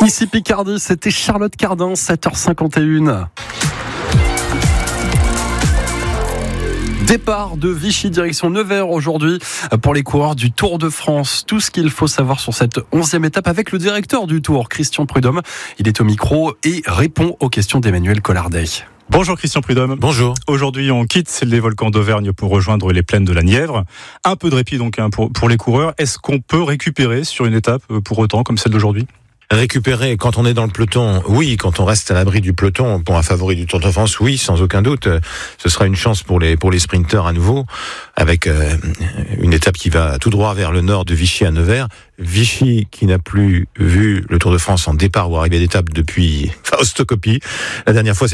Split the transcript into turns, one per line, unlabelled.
Ici Picardie, c'était Charlotte Cardin, 7h51. Départ de Vichy, direction Nevers aujourd'hui pour les coureurs du Tour de France. Tout ce qu'il faut savoir sur cette 11e étape avec le directeur du Tour, Christian Prudhomme. Il est au micro et répond aux questions d'Emmanuel Collardet.
Bonjour Christian Prudhomme.
Bonjour.
Aujourd'hui, on quitte les volcans d'Auvergne pour rejoindre les plaines de la Nièvre. Un peu de répit donc pour les coureurs. Est-ce qu'on peut récupérer sur une étape pour autant comme celle d'aujourd'hui ?
Récupérer quand on est dans le peloton, oui. Quand on reste à l'abri du peloton, pour un favori du Tour de France, oui, sans aucun doute. Ce sera une chance pour les sprinteurs à nouveau, avec une étape qui va tout droit vers le nord de Vichy à Nevers. Vichy qui n'a plus vu le Tour de France en départ ou arrivée d'étape depuis Faustocopie. La dernière fois,